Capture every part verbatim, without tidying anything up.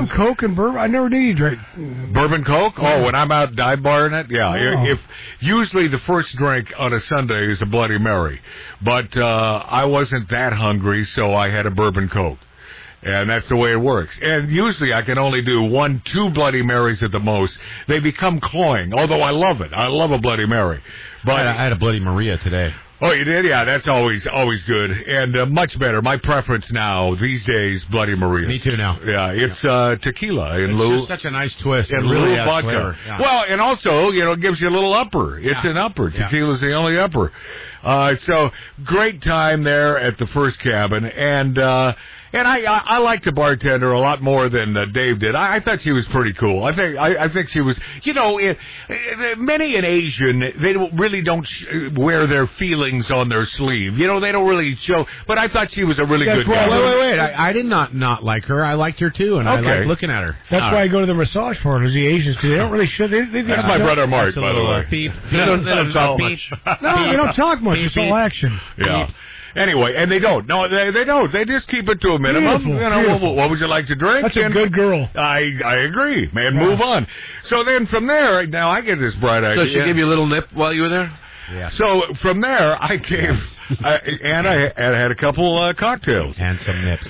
have Coke and bourbon? I never did drink bourbon Coke. Oh, when I'm out dive barring it, yeah. Oh. If usually the first drink on a Sunday is a Bloody Mary, but uh, I wasn't that hungry, so I had a bourbon Coke. And that's the way it works. And usually I can only do one, two Bloody Marys at the most. They become cloying, although I love it. I love a Bloody Mary. But I, I had a Bloody Maria today. Oh, you did? Yeah, that's always always good. And uh, much better. My preference now, these days, Bloody Maria. Me too now. Yeah, it's uh, tequila in it's lieu. It's just such a nice twist. And it really lieu has vodka. flavor. Yeah. Well, and also, you know, it gives you a little upper. It's yeah. an upper. Yeah. Tequila's the only upper. Uh, so, great time there at the first cabin. And... Uh, And I, I I like the bartender a lot more than uh, Dave did. I, I thought she was pretty cool. I think I, I think she was. You know, it, it, many an Asian, they don't, really don't sh- wear their feelings on their sleeve. You know, they don't really show. But I thought she was a really That's good why, guy. Wait, wait, wait! I, I did not not like her. I liked her too, and Okay. I liked looking at her. That's All why right. I go to the massage parlors, the Asians, because they don't really show. They, they, That's they my don't- brother Mart, That's a by the little, way. uh, beep. They don't, they don't talk much. No, they don't talk much. Beep, It's all beep. action. Yeah. Anyway, and they don't. No, they they don't. They just keep it to a minimum. Beautiful, you know, beautiful. what, what would you like to drink? That's a And good girl. I I agree, man. Yeah. Move on. So then from there, now I get this bright idea. So she gave you a little nip while you were there? Yeah. So from there, I gave, I, and I had, had a couple uh, cocktails. And some nips.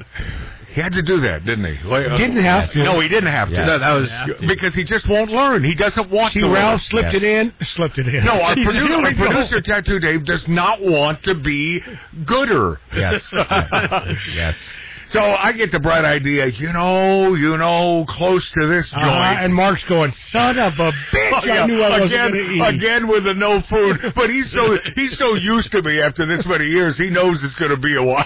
He had to do that, didn't he? Well, uh, Didn't have to. No, he didn't have to. Yes. No, that was Yeah. because he just won't learn. He doesn't want See, to. Ralph learn. slipped Yes. it in, slipped it in. No, our, He's produ- really our going. producer, Tattoo Dave, does not want to be gooder. Yes. yes. So I get the bright idea, you know, you know, close to this joint. Uh, and Mark's going, son of a bitch, Oh, yeah. I knew I wasn't again, going to eat. again with the no food. But he's so he's so used to me after this many years. He knows it's going to be a while.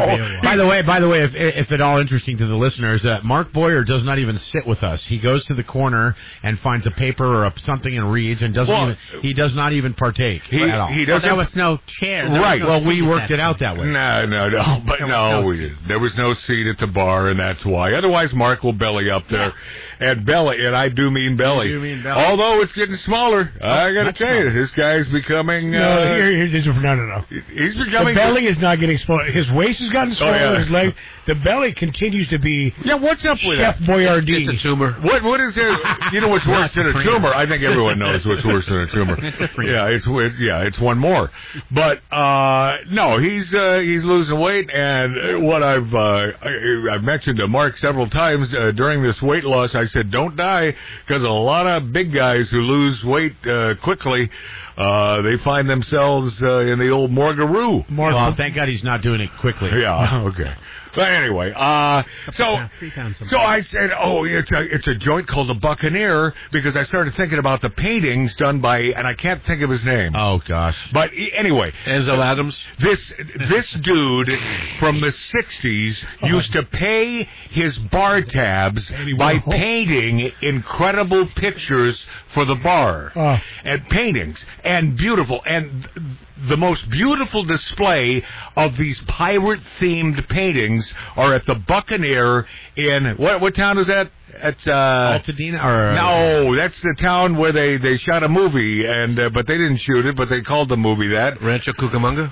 By the way, by the way, if, if at all interesting to the listeners, uh, Mark Boyer does not even sit with us. He goes to the corner and finds a paper or a, something and reads, and doesn't Well, even. He does not even partake He at all. he doesn't. There was no chair. There Right. Was no well, we seat worked at it out that way. No, no, no. But There was no, no we, seat. there was no seat at the bar, and that's why. Otherwise, Mark will belly up there. And belly, and I do mean belly. You do mean belly. Although it's getting smaller. I got to much tell you, smaller. this guy's becoming. No, Uh, here, here, this is- no, no, no. he's The becoming. belly is not getting smaller. His waist has gotten smaller. yeah. His leg. The belly continues to be Yeah, what's up with Chef that? Boyardee. It's a tumor. What what is there? You know what's worse than a tumor? I think everyone knows what's worse than a tumor. It's a freak. Yeah, it's it, yeah, it's one more. But uh no, he's uh, he's losing weight, and what I've uh, I, I've mentioned to Mark several times uh, during this weight loss, I said don't die, because a lot of big guys who lose weight uh, quickly, uh they find themselves uh, in the old morgaroo. Well, thank God he's not doing it quickly. Yeah, okay. But anyway, uh, so Three pounds of so I said, oh, it's a it's a joint called the Buccaneer, because I started thinking about the paintings done by, and I can't think of his name. Oh gosh. But e- anyway, Ansel Adams. this this dude from the sixties used to pay his bar tabs by painting incredible pictures for the bar. Oh. And paintings, and beautiful, and th- the most beautiful display of these pirate-themed paintings are at the Buccaneer in, what what town is that? At, uh... Altadena or No, that's the town where they, they shot a movie, and uh, but they didn't shoot it, but they called the movie that. Rancho Cucamonga.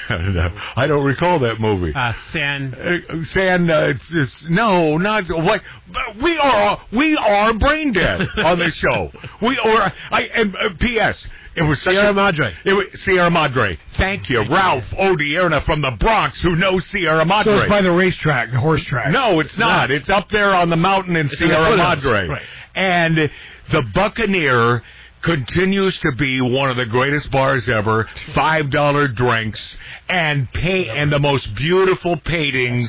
I don't recall that movie. Uh, San. Uh, San, uh, it's, it's, no, not what. We are we are brain dead on this show. We are. I and uh, P S. It was such Sierra a, Madre. It was Sierra Madre. Thank you, Ralph Odierna from the Bronx, who knows Sierra Madre. So it's by the racetrack, the horse track. No, it's not. It's up there on the mountain in in the Sierra foothills. Madre. Right. And the Buccaneer continues to be one of the greatest bars ever. Five dollar drinks and pay and the most beautiful paintings.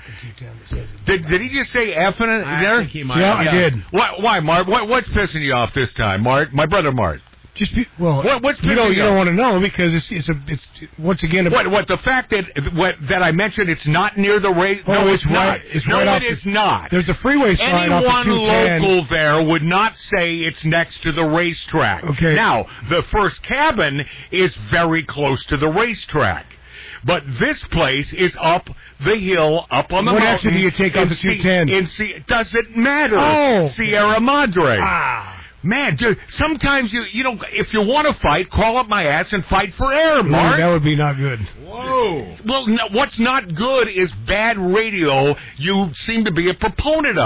Did, did he just say effing it I there? think he might Yeah, have. I did. Why, why, Mart? What, what's pissing you off this time, Mart? My brother, Mart. Just be, well, What- what's you don't pissing you you don't off? want to know because it's it's a it's once again a, What? What? The fact that what, that I mentioned it's not near the race? Oh, no, it's it's, right- not. it's no, right it off is the- not. There's a freeway sign off the Anyone two ten. local there would not say it's next to the racetrack. Okay. Now, the first cabin is very close to the racetrack. But this place is up the hill, up on the What mountain. exit do you take off in the C- two ten? In C- does it matter? Oh. Sierra Madre. Ah. Man, dude, sometimes you you know, if you want to fight, crawl up my ass and fight for air, Ooh, Mark. that would be not good. Whoa. Well, no, what's not good is bad radio. You seem to be a proponent of.